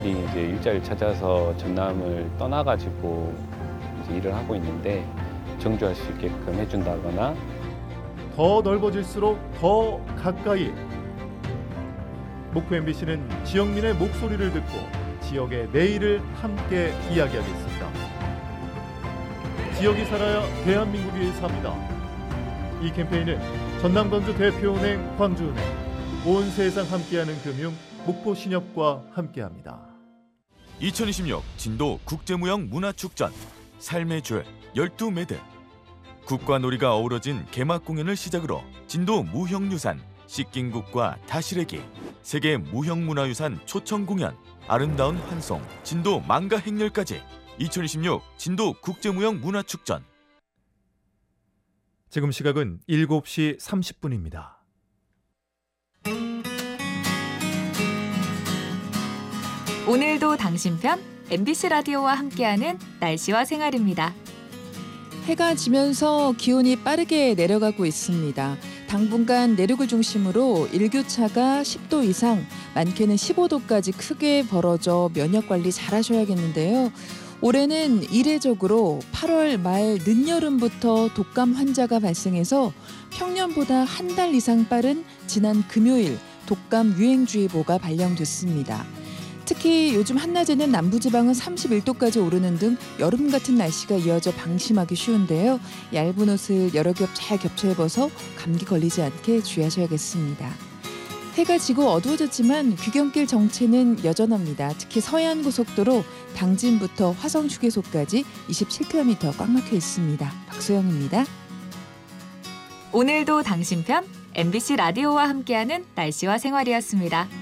이제 일자리를 찾아서 전남을 떠나가지고 이제 일을 하고 있는데 정주할 수 있게끔 해준다거나 더 넓어질수록 더 가까이. 목포 MBC는 지역민의 목소리를 듣고 지역의 내일을 함께 이야기하겠습니다. 지역이 살아야 대한민국이 삽니다. 이 캠페인은 전남광주 대표은행, 광주은행, 온 세상 함께하는 금융, 목포신협과 함께합니다. 2026 진도 국제무형 문화축전 삶의 줄 12매듭 국과 놀이가 어우러진 개막 공연을 시작으로 진도 무형유산 씻긴국과 다시래기 세계 무형문화유산 초청 공연 아름다운 환송 진도 망가 행렬까지 2026 진도 국제무형 문화축전. 지금 시각은 7시 30분입니다. 오늘도 당신 편 MBC 라디오와 함께하는 날씨와 생활입니다. 해가 지면서 기온이 빠르게 내려가고 있습니다. 당분간 내륙을 중심으로 일교차가 10도 이상, 많게는 15도까지 크게 벌어져 면역 관리 잘 하셔야겠는데요. 올해는 이례적으로 8월 말 늦여름부터 독감 환자가 발생해서 평년보다 한 달 이상 빠른 지난 금요일 독감 유행주의보가 발령됐습니다. 특히 요즘 한낮에는 남부지방은 31도까지 오르는 등 여름 같은 날씨가 이어져 방심하기 쉬운데요. 얇은 옷을 여러 겹 잘 겹쳐 입어서 감기 걸리지 않게 주의하셔야겠습니다. 해가 지고 어두워졌지만 귀경길 정체는 여전합니다. 특히 서해안고속도로 당진부터 화성휴게소까지 27km 꽉 막혀 있습니다. 박소영입니다. 오늘도 당신 편 MBC 라디오와 함께하는 날씨와 생활이었습니다.